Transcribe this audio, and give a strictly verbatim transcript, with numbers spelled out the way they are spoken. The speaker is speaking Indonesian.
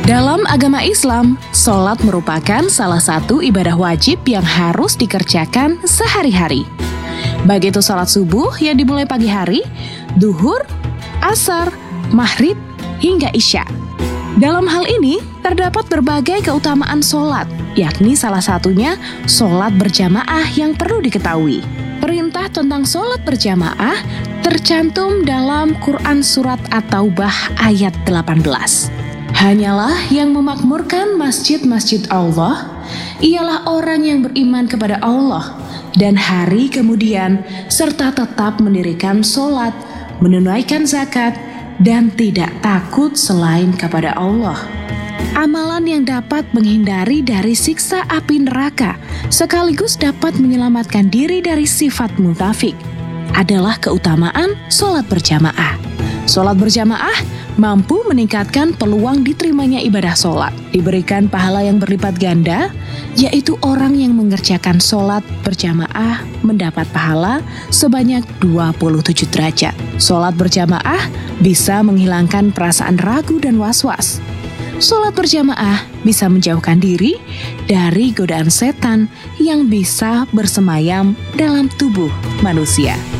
Dalam agama Islam, sholat merupakan salah satu ibadah wajib yang harus dikerjakan sehari-hari. Baik itu sholat subuh yang dimulai pagi hari, duhur, asar, maghrib, hingga isya. Dalam hal ini, terdapat berbagai keutamaan sholat, yakni salah satunya sholat berjamaah yang perlu diketahui. Perintah tentang sholat berjamaah tercantum dalam Quran Surat At-Taubah ayat delapan belas. Hanyalah yang memakmurkan masjid-masjid Allah, ialah orang yang beriman kepada Allah dan hari kemudian, serta tetap mendirikan sholat, menunaikan zakat, dan tidak takut selain kepada Allah. Amalan yang dapat menghindari dari siksa api neraka, sekaligus dapat menyelamatkan diri dari sifat munafik, adalah keutamaan sholat berjamaah. Sholat berjamaah mampu meningkatkan peluang diterimanya ibadah sholat, diberikan pahala yang berlipat ganda, yaitu orang yang mengerjakan sholat berjamaah mendapat pahala sebanyak dua puluh tujuh derajat. Sholat berjamaah bisa menghilangkan perasaan ragu dan was-was. Sholat berjamaah bisa menjauhkan diri dari godaan setan yang bisa bersemayam dalam tubuh manusia.